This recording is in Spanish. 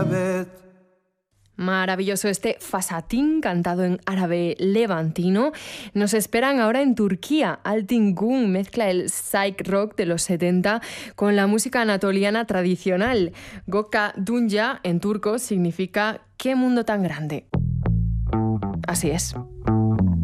Maravilloso este Fasatin, cantado en árabe levantino. Nos esperan ahora en Turquía. Altin Gun mezcla el psych rock de los 70 con la música anatoliana tradicional. Gökçe Dünya en turco significa «¡Qué mundo tan grande!». Así es.